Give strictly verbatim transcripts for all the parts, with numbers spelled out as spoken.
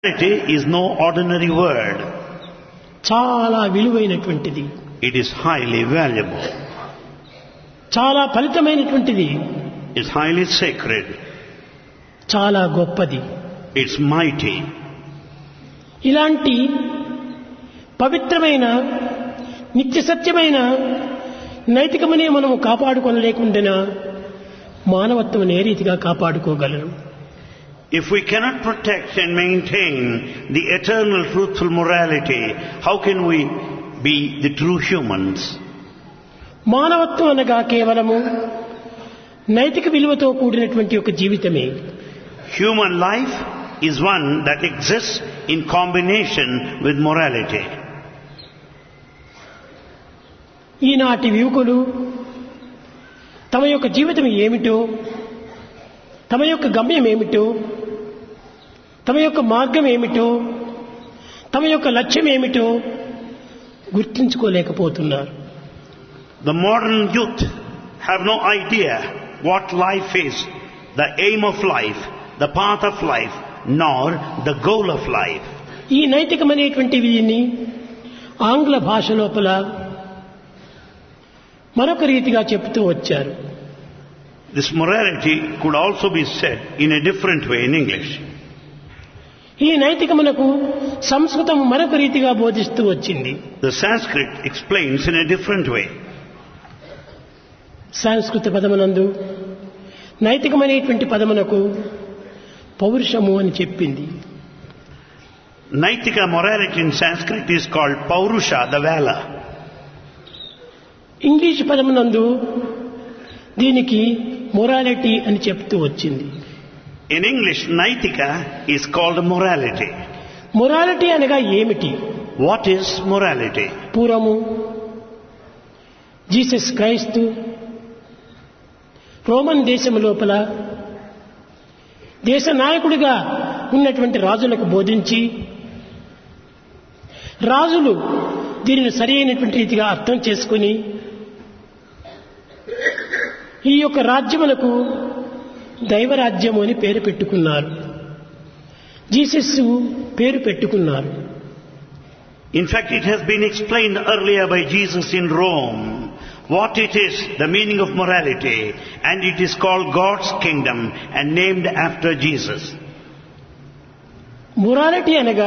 Morality is no ordinary word. చాలా విలువైనటువంటిది. It is highly valuable. చాలా ఫలితమైనటువంటిది. It's highly sacred. చాలా గొప్పది. It's mighty. ఇలాంటి పవిత్రమైన నిత్య సత్యమైన నైతికమనే మనము కాపాడుకోలేకుండా మానవత్వం ఏ రీతిగా కాపాడుకోగలరు? If we cannot protect and maintain the eternal truthful morality, how can we be the true humans? మానవత్వం అనగా కేవలము నైతిక విలువతో కూడినటువంటి ఒక జీవితమే. Human life is one that exists in combination with morality. ఈనాటి యువకులు తమ యొక్క జీవితం ఏమిటో, తమ యొక్క గమ్యం ఏమిటో, తమ యొక్క మార్గం ఏమిటో, తమ యొక్క లక్ష్యం ఏమిటో గుర్తించుకోలేకపోతున్నారు. The modern youth have no idea what life is, the aim of life, the path of life, nor the goal of life. ఈ నైతికమైనటువంటి వీటిని ఆంగ్ల భాష లోపల మరొక రీతిగా చెప్తూ వచ్చారు. This morality could also be said in a different way in English. ఈ నైతికమునకు సంస్కృతం మరొక రీతిగా బోధిస్తూ వచ్చింది. The Sanskrit explains in a different way. సంస్కృత పదమునందు నైతికమైనటువంటి పదమునకు పౌరుషము అని చెప్పింది. Naitika morality in Sanskrit is called Paurusha, the valor. English పదమునందు దీనికి మొరాలిటీ అని చెప్తూ వచ్చింది. In English, Naitika is called morality. Morality అనగా ఏమిటి? What is morality? పూర్వము జీసస్ క్రైస్తు రోమన్ దేశం లోపల దేశ నాయకుడిగా ఉన్నటువంటి రాజులకు బోధించి, రాజులు దీనిని సరి అయినటువంటి రీతిగా అర్థం చేసుకుని ఈ యొక్క రాజ్యములకు దైవరాజ్యము అని పేరు పెట్టుకున్నారు. జీసస్ పేరు పెట్టుకున్నారు. In fact, it has been explained earlier by Jesus in Rome what it is, the meaning of morality, and it is called God's kingdom and named after Jesus. Morality అనగా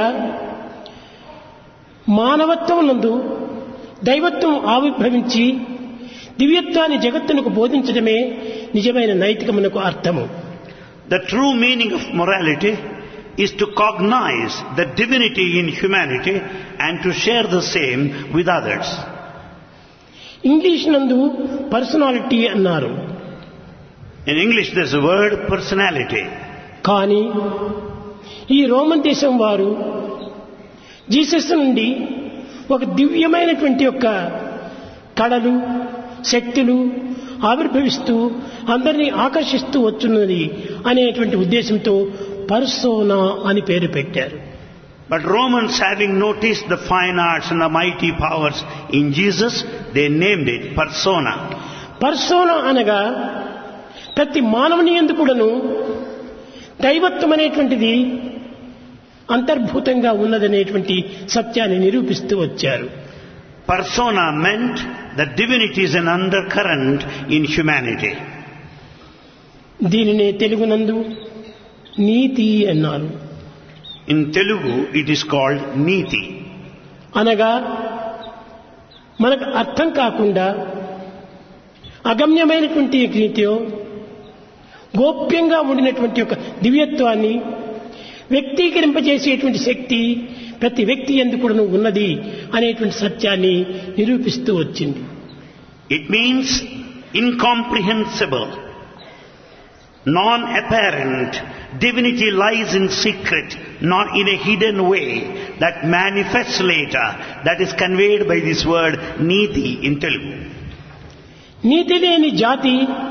మానవత్వం నందు దైవత్వం ఆవిర్భవించి దివ్యత్వాన్ని జగత్తునకు బోధించడమే నిజమైన నైతికమునకు అర్థము. The true meaning of morality is to cognize the divinity in humanity and to share the same with others. English నందు personality అన్నారు. In English there's a word personality. కానీ ఈ రోమన్ దేశం వారు జీసస్ నుండి ఒక దివ్యమైనటువంటి యొక్క కళలు, శక్తులు ఆవిర్భవిస్తూ అందరినీ ఆకర్షిస్తూ వచ్చున్నది అనేటువంటి ఉద్దేశంతో పర్సోనా అని పేరు పెట్టారు. But Romans, having noticed the fine arts and the mighty powers in Jesus, they named it persona. Persona అనగా ప్రతి మానవుని యందు కూడాను దైవత్వం అనేటువంటిది అంతర్భూతంగా ఉన్నదనేటువంటి సత్యాన్ని నిరూపిస్తూ వచ్చారు. Persona meant that divinity is an undercurrent in humanity. దీనినే తెలుగునందు నీతి అన్నారు. In Telugu it is called Niti. అనగా మనకు అర్థం కాకుండా అగమ్యమైనటువంటి నీతియో గోప్యంగా ఉండినటువంటి ఒక దివ్యత్వాన్ని వ్యక్తీకరింపజేసేటువంటి శక్తి ప్రతి వ్యక్తి యందు కూడా ఉన్నది అనేటువంటి సత్యాన్ని నిరూపిస్తూ వచ్చింది. It means incomprehensible, non-apparent. Divinity lies in secret, not in a hidden way that manifests later, that is conveyed by this word Niti in Telugu. నీతి లేని జాతి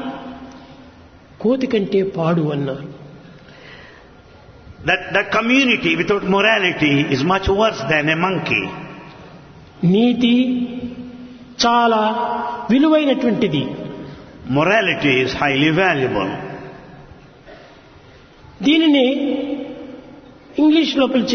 కోతి కంటే పాడు అన్నారు. That the community without morality is much worse than a monkey. నీతి చాలా విలువైనటువంటిది. Morality is highly valuable. దీనిని English లోపల